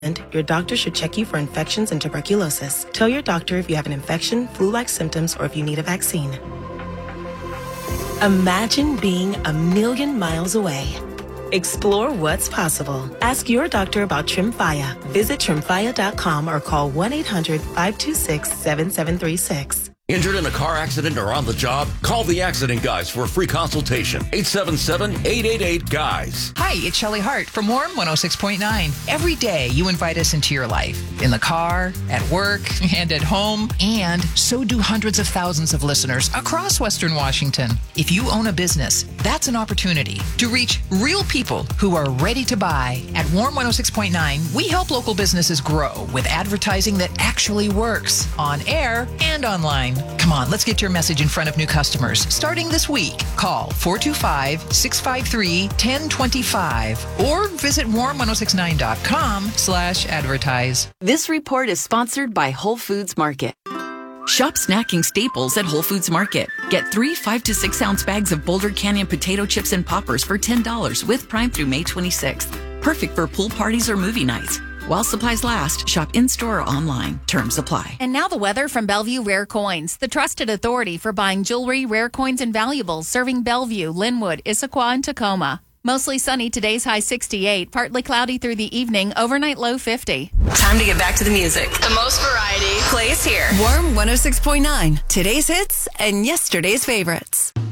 your doctor should check you for infections and tuberculosis. Tell your doctor if you have an infection, flu-like symptoms, or if you need a vaccine. Imagine being a million miles away. Explore what's possible. Ask your doctor about Tremfya. Visit Tremfya.com or call 1-800-526-7736. Injured in a car accident or on the job? Call the Accident Guys for a free consultation. 877-888-GUYS. Hi, it's Shelley Hart from Warm 106.9. Every day you invite us into your life. In the car, at work, and at home. And so do hundreds of thousands of listeners across Western Washington. If you own a business, that's an opportunity to reach real people who are ready to buy. At Warm 106.9, we help local businesses grow with advertising that actually works on air and online. Come on, let's get your message in front of new customers. Starting this week, call 425-653-1025 or visit warm1069.com/advertise. This report is sponsored by Whole Foods Market. Shop snacking staples at Whole Foods Market. Get 3 5 to 6 ounce bags of Boulder Canyon potato chips and poppers for $10 with Prime through May 26th. Perfect for pool parties or movie nights. While supplies last, shop in-store or online. Terms apply. And now the weather from Bellevue Rare Coins, the trusted authority for buying jewelry, rare coins, and valuables, serving Bellevue, Linwood, Issaquah, and Tacoma. Mostly sunny, today's high 68, partly cloudy through the evening, overnight low 50. Time to get back to the music. The most variety plays here. Warm 106.9, today's hits and yesterday's favorites.